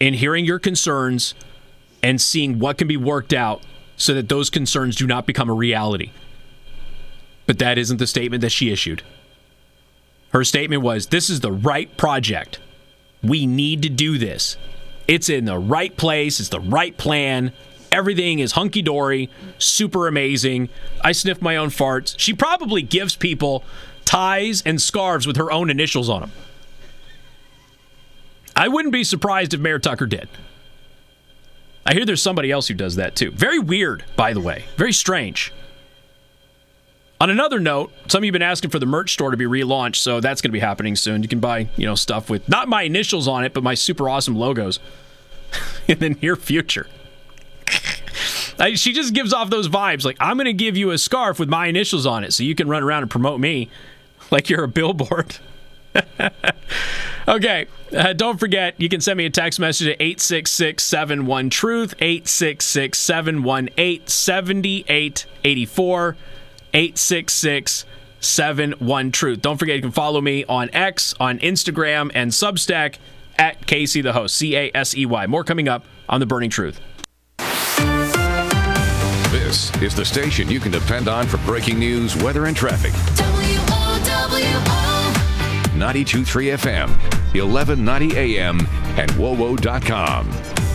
in hearing your concerns and seeing what can be worked out so that those concerns do not become a reality. But that isn't the statement that she issued. Her statement was, this is the right project. We need to do this. It's in the right place. It's the right plan. Everything is hunky-dory, super amazing. I sniff my own farts. She probably gives people ties and scarves with her own initials on them. I wouldn't be surprised if Mayor Tucker did. I hear there's somebody else who does that too. Very weird, by the way. Very strange. On another note, some of you have been asking for the merch store to be relaunched, so that's going to be happening soon. You can buy, stuff with not my initials on it, but my super awesome logos in the near future. She just gives off those vibes, like, I'm going to give you a scarf with my initials on it so you can run around and promote me like you're a billboard. Okay, don't forget, you can send me a text message at 866-71-TRUTH, 866-718-7884, 866-71-TRUTH. Don't forget, you can follow me on X, on Instagram, and Substack at Casey the Host, C-A-S-E-Y. More coming up on The Burning Truth. This is the station you can depend on for breaking news, weather, and traffic. WOWO 92.3 FM, 1190 AM, and WOWO.com.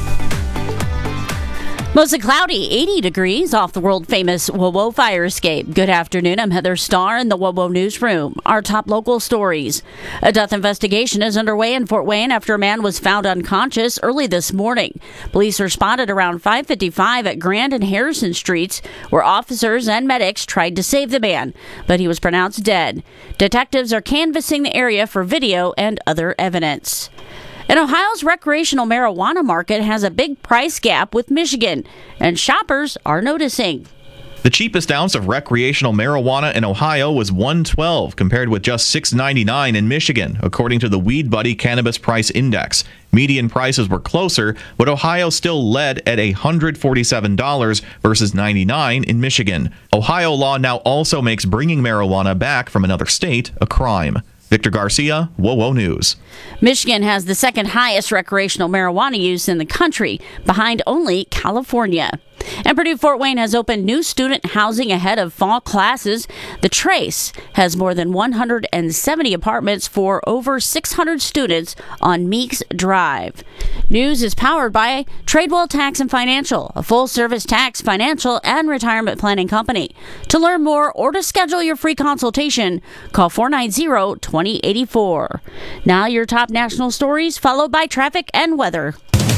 Mostly cloudy, 80 degrees off the world-famous WOWO fire escape. Good afternoon, I'm Heather Starr in the WOWO Newsroom. Our top local stories. A death investigation is underway in Fort Wayne after a man was found unconscious early this morning. Police responded around 5:55 at Grand and Harrison Streets, where officers and medics tried to save the man, but he was pronounced dead. Detectives are canvassing the area for video and other evidence. And Ohio's recreational marijuana market has a big price gap with Michigan, and shoppers are noticing. The cheapest ounce of recreational marijuana in Ohio was $1.12, compared with just $6.99 in Michigan, according to the Weed Buddy Cannabis Price Index. Median prices were closer, but Ohio still led at $147 versus $99 in Michigan. Ohio law now also makes bringing marijuana back from another state a crime. Victor Garcia, WOWO News. Michigan has the second highest recreational marijuana use in the country, behind only California. And Purdue Fort Wayne has opened new student housing ahead of fall classes. The Trace has more than 170 apartments for over 600 students on Meeks Drive. News is powered by Tradewell Tax and Financial, a full-service tax, financial, and retirement planning company. To learn more or to schedule your free consultation, call 490-2084. Now your top national stories, followed by traffic and weather.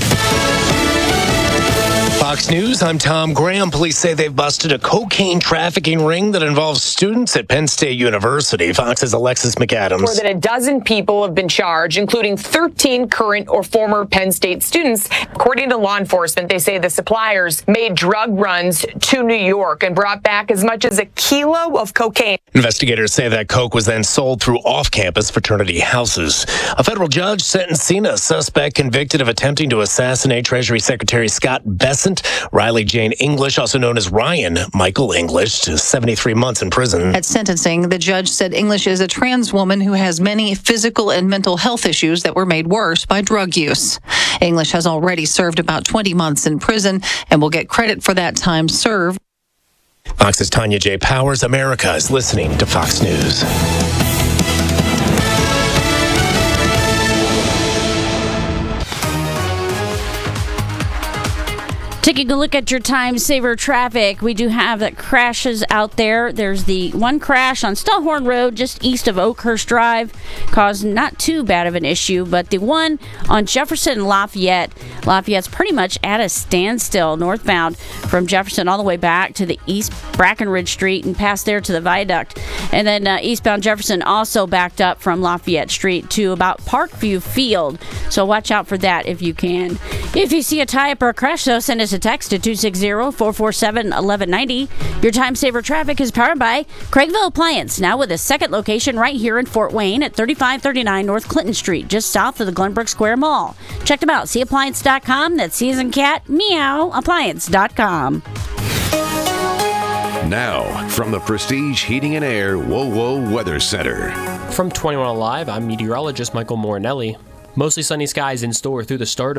Fox News, I'm Tom Graham. Police say they've busted a cocaine trafficking ring that involves students at Penn State University. Fox's Alexis McAdams. More than a dozen people have been charged, including 13 current or former Penn State students. According to law enforcement, they say the suppliers made drug runs to New York and brought back as much as a kilo of cocaine. Investigators say that coke was then sold through off-campus fraternity houses. A federal judge sentencing a suspect convicted of attempting to assassinate Treasury Secretary Scott Bessent, Riley Jane English, also known as Ryan Michael English, to 73 months in prison. At sentencing, the judge said English is a trans woman who has many physical and mental health issues that were made worse by drug use. English has already served about 20 months in prison and will get credit for that time served. Fox's Tanya J. Powers. America is listening to Fox News. Taking a look at your time saver traffic, we do have that crashes out there. There's the one crash on Stillhorn Road just east of Oakhurst Drive, caused not too bad of an issue, but the one on Jefferson and Lafayette's pretty much at a standstill northbound from Jefferson all the way back to the East Brackenridge Street and past there to the viaduct. And then eastbound Jefferson also backed up from Lafayette Street to about Parkview Field. So watch out for that if you can. If you see a tie-up or a crash, though, send us a text to 260-447-1190. Your time saver traffic is powered by Craigville Appliance, now with a second location right here in Fort Wayne at 3539 North Clinton Street, just south of the Glenbrook Square Mall. Check them out, cappliance.com. That's C as in cat, meow, appliance.com. Now, from the Prestige Heating and Air WOWO Weather Center. From 21 Alive, I'm meteorologist Michael Morinelli. Mostly sunny skies in store through the start